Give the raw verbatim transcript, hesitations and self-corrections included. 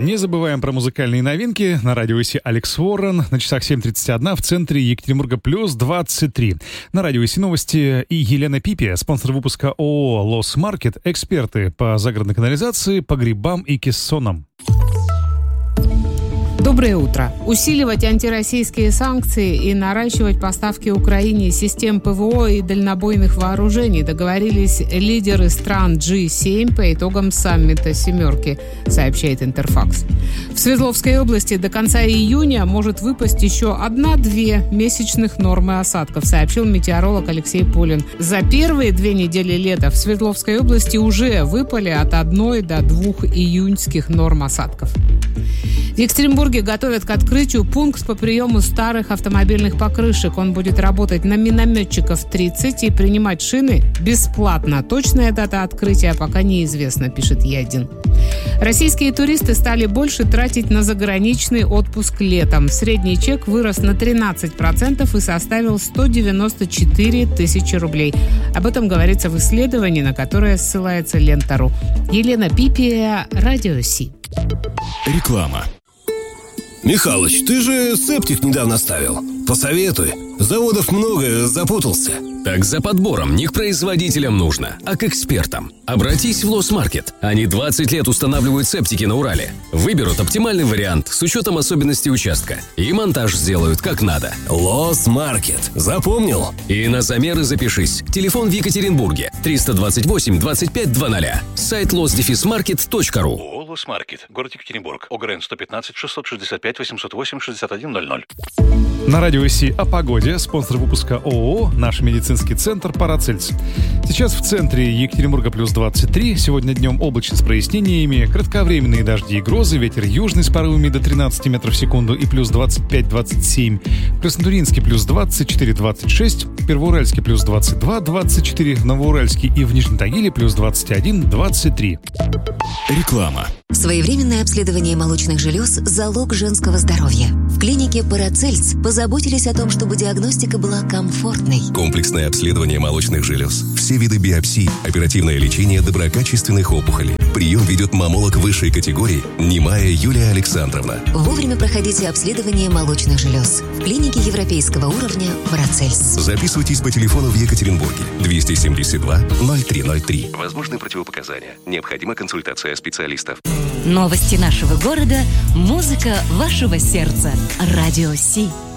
Не забываем про музыкальные новинки. На радио ИСИ Алекс Уоррен. На часах семь тридцать один в центре Екатеринбурга плюс двадцать три. На радио ИСИ новости и Елена Пипи, спонсор выпуска ООО «Лос Маркет», эксперты по загородной канализации, по грибам и кессонам. Доброе утро. Усиливать антироссийские санкции и наращивать поставки Украине систем ПВО и дальнобойных вооружений договорились лидеры стран джи семь по итогам саммита «семерки», сообщает Интерфакс. В Свердловской области до конца июня может выпасть еще одна-две месячных нормы осадков, сообщил метеоролог Алексей Полин. За первые две недели лета в Свердловской области уже выпали от одной до двух июньских норм осадков. В Екатеринбурге готовят к открытию пункт по приему старых автомобильных покрышек. Он будет работать на Минометчиков тридцать и принимать шины бесплатно. Точная дата открытия пока неизвестна, пишет Е один. Российские туристы стали больше тратить на заграничный отпуск летом. Средний чек вырос на тринадцать процентов и составил сто девяносто четыре тысячи рублей. Об этом говорится в исследовании, на которое ссылается Лента.ру. Елена Пипи, Радио СИ. Реклама. Михалыч, ты же септик недавно ставил. Посоветуй. Заводов много, запутался. Так за подбором не к производителям нужно, а к экспертам. Обратись в Лос Маркет. Они двадцать лет устанавливают септики на Урале. Выберут оптимальный вариант с учетом особенностей участка. И монтаж сделают как надо. Лос Маркет. Запомнил? И на замеры запишись. Телефон в Екатеринбурге. триста двадцать восемь двадцать пять двадцать. Сайт лос маркет точка ру. ООО «Лос Маркет», город Екатеринбург. ОГРН сто пятнадцать шестьсот шестьдесят пять восемьсот восемь шестьдесят один ноль ноль. На радио ИСИ о погоде. Спонсор выпуска ООО «Наш медицинский центр Парацельс». Сейчас в центре Екатеринбурга плюс двадцать три. Сегодня днем облачно с прояснениями. Кратковременные дожди и грозы. Ветер южный с порывами до тринадцать метров в секунду и плюс двадцать пять двадцать семь. В Краснотурьинске плюс двадцать четыре двадцать шесть. В Первоуральске плюс двадцать два двадцать четыре. В Новоуральске и в Нижнем Тагиле плюс двадцать один двадцать три. Реклама. Своевременное обследование молочных желез – залог женского здоровья. В клинике Парацельс позаботились о том, чтобы диагностика была комфортной. Комплексное обследование молочных желез. Все виды биопсий, оперативное лечение доброкачественных опухолей. Прием ведет маммолог высшей категории Немая Юлия Александровна. Вовремя проходите обследование молочных желез. В клинике европейского уровня Парацельс. Записывайтесь по телефону в Екатеринбурге двести семьдесят два ноль три ноль три. Возможны противопоказания. Необходима консультация специалистов. Новости нашего города, музыка вашего сердца. Радио СИ.